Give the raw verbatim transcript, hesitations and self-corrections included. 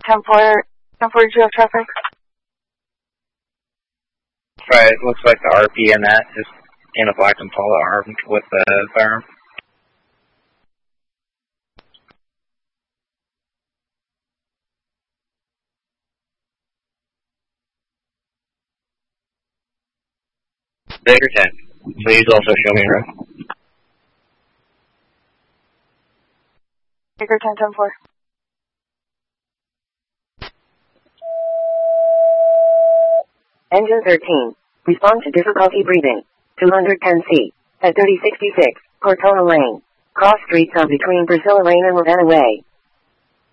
ten four, ten four, do you have traffic? Right, it looks like the R P in that is in a black Impala armed with the firearm. Baker ten, please also show me around. Baker ten, ten four. Engine thirteen. Respond to difficulty breathing. two ten C. At thirty sixty-six, Cortona Lane. Cross streets on between Priscilla Lane and Ravenna Way.